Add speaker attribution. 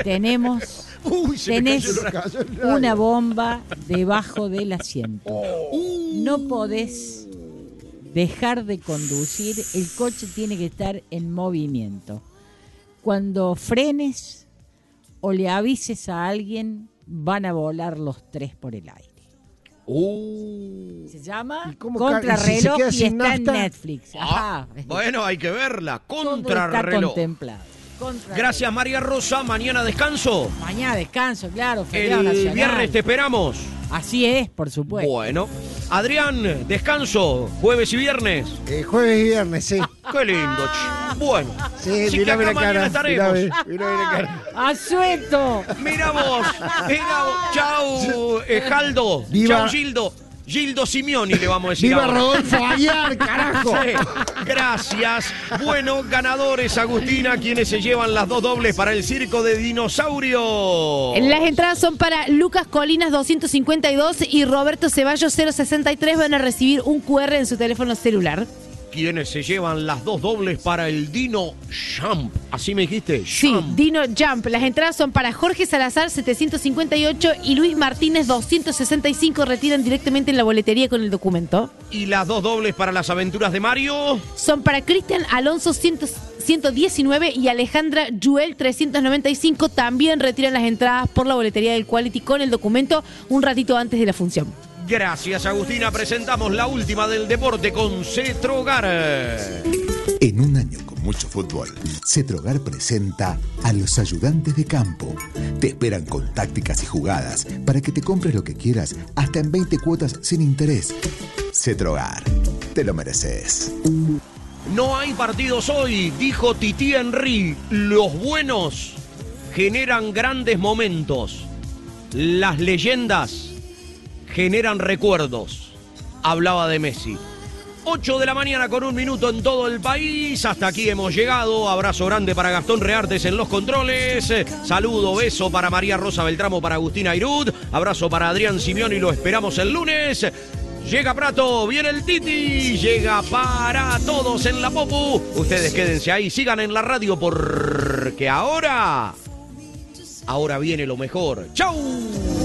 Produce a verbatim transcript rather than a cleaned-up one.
Speaker 1: tenemos
Speaker 2: Uy, se
Speaker 1: tenés
Speaker 2: me cayó el radio.
Speaker 1: una bomba debajo del asiento.
Speaker 2: Oh.
Speaker 1: No podés dejar de conducir, el coche tiene que estar en movimiento. Cuando frenes o le avises a alguien, van a volar los tres por el aire.
Speaker 2: Uh.
Speaker 1: Se llama
Speaker 2: ¿Y cómo
Speaker 1: Contrarreloj
Speaker 2: ca- y si se
Speaker 1: y,
Speaker 2: queda
Speaker 1: está
Speaker 2: sin
Speaker 1: en
Speaker 2: nafta?
Speaker 1: Netflix. Ajá.
Speaker 2: Ah, bueno, hay que verla.
Speaker 1: Todo está
Speaker 2: Contrarreloj.
Speaker 1: contemplado. Contrarreloj.
Speaker 2: Gracias, María Rosa. Mañana descanso.
Speaker 1: Mañana descanso, claro. Feriado
Speaker 2: El
Speaker 1: nacional.
Speaker 2: viernes te esperamos.
Speaker 1: Así es, por supuesto.
Speaker 2: Bueno. Adrián, descanso. Jueves y viernes.
Speaker 3: Eh, jueves y viernes, sí.
Speaker 2: Qué lindo, ch. Bueno.
Speaker 3: Sí,
Speaker 2: así que
Speaker 3: mirá,
Speaker 2: acá
Speaker 3: mirá
Speaker 2: mañana
Speaker 3: cara.
Speaker 2: estaremos.
Speaker 3: Mirá, mirá, mirá cara.
Speaker 1: ¡Asueto!
Speaker 2: Mira vos. Mira vos. Chau, eh, Jaldo.
Speaker 3: Viva-
Speaker 2: Chau, Gildo. Gildo Simeoni le vamos a decir
Speaker 3: ¡Viva
Speaker 2: ahora.
Speaker 3: Rodolfo Aguiar, carajo!
Speaker 2: Sí, gracias. Bueno, ganadores, Agustina, quienes se llevan las dos dobles para el circo de dinosaurios.
Speaker 4: Las entradas son para Lucas Colinas doscientos cincuenta y dos y Roberto Ceballos cero sesenta y tres. Van a recibir un cu erre en su teléfono celular.
Speaker 2: Quienes se llevan las dos dobles para el Dino Jump. ¿Así me dijiste?
Speaker 4: Sí,
Speaker 2: Jump.
Speaker 4: Dino Jump. Las entradas son para Jorge Salazar setecientos cincuenta y ocho y Luis Martínez doscientos sesenta y cinco. Retiran directamente en la boletería con el documento.
Speaker 2: ¿Y las dos dobles para las aventuras de Mario?
Speaker 4: Son para Cristian Alonso ciento diecinueve y Alejandra Yuel trescientos noventa y cinco. También retiran las entradas por la boletería del Quality con el documento un ratito antes de la función.
Speaker 2: Gracias, Agustina. Presentamos la última del deporte con Cetrogar.
Speaker 5: En un año con mucho fútbol, Cetrogar presenta a los ayudantes de campo. Te esperan con tácticas y jugadas para que te compres lo que quieras hasta en veinte cuotas sin interés. Cetrogar, te lo mereces.
Speaker 2: No hay partidos hoy, dijo Titi Henry. Los buenos generan grandes momentos. Las leyendas generan recuerdos. Hablaba de Messi. ocho de la mañana con un minuto en todo el país. Hasta aquí hemos llegado. Abrazo grande para Gastón Reartes en los controles. Saludo, beso para María Rosa Beltramo, para Agustina Airud. Abrazo para Adrián Simeoni, lo esperamos el lunes. Llega Prato, viene el Titi. Llega para todos en la Popu. Ustedes quédense ahí, sigan en la radio porque ahora... Ahora viene lo mejor. ¡Chau!